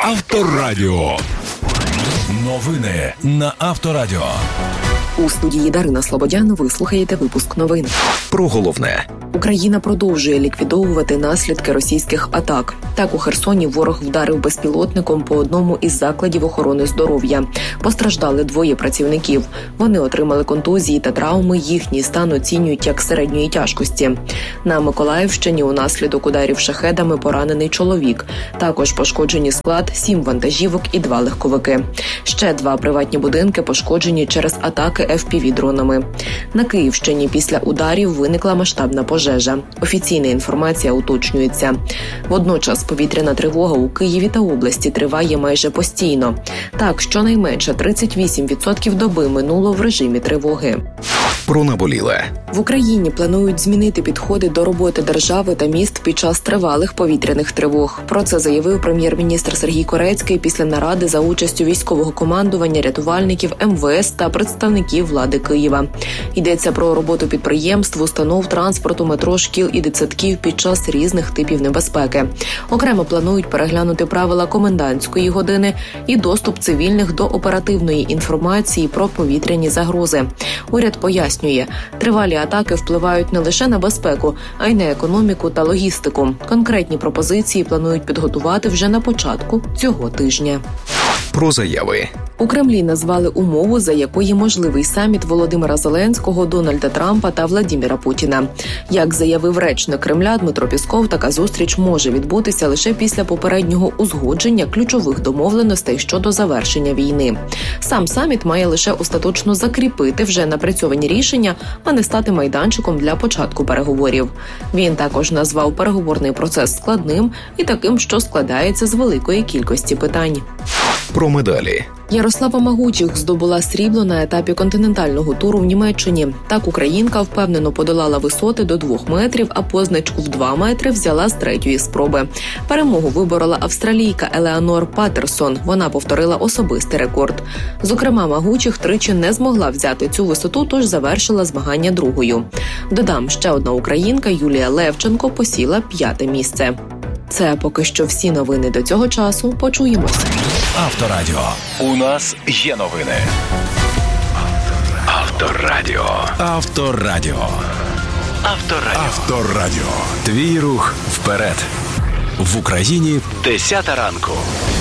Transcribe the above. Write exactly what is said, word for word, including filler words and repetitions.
Авторадіо. Новини на Авторадіо. У студії Дарина Слободян ви слухаєте випуск новин. Про головне. Україна продовжує ліквідовувати наслідки російських атак. Так, у Херсоні ворог вдарив безпілотником по одному із закладів охорони здоров'я. Постраждали двоє працівників. Вони отримали контузії та травми, їхній стан оцінюють як середньої тяжкості. На Миколаївщині унаслідок ударів шахедами поранений чоловік. Також пошкоджені склад, сім вантажівок і два легковики. Ще два приватні будинки пошкоджені через атаки еф пі ві-дронами. На Київщині після ударів виникла масштабна пожежа. Офіційна інформація уточнюється. Водночас повітряна тривога у Києві та області триває майже постійно. Так, щонайменше тридцять вісім відсотків доби минуло в режимі тривоги. Про наболіле. В Україні планують змінити підходи до роботи держави та міст під час тривалих повітряних тривог. Про це заявив прем'єр-міністр Сергій Корецький після наради за участю військового командування, рятувальників, ем ве ес та представників влади Києва. Йдеться про роботу підприємств, установ, транспорту, метро, шкіл і дитсадків під час різних типів небезпеки. Окремо планують переглянути правила комендантської години і доступ цивільних до оперативної інформації про повітряні загрози. Уряд пояснює, тривалі атаки впливають не лише на безпеку, а й на економіку та логістику. Конкретні пропозиції планують підготувати вже на початку цього тижня. Про заяви. У Кремлі назвали умову, за якої можливий саміт Володимира Зеленського, Дональда Трампа та Владіміра Путіна. Як заявив речник Кремля Дмитро Пісков, така зустріч може відбутися лише після попереднього узгодження ключових домовленостей щодо завершення війни. Сам саміт має лише остаточно закріпити вже напрацьовані рішення, а не стати майданчиком для початку переговорів. Він також назвав переговорний процес складним і таким, що складається з великої кількості питань. Про медалі. Ярослава Магучих здобула срібло на етапі континентального туру в Німеччині. Так українка впевнено подолала висоти до двох метрів, а позначку в два метри взяла з третьої спроби. Перемогу виборола австралійка Елеонор Патерсон. Вона повторила особистий рекорд. Зокрема, Магучих тричі не змогла взяти цю висоту, тож завершила змагання другою. Додам, ще одна українка Юлія Левченко посіла п'яте місце. Це поки що всі новини до цього часу. Почуємося. Авторадіо. У нас є новини. Авторадіо. Авторадіо. Авторадіо. Авторадіо. Твій рух вперед. В Україні десята ранку.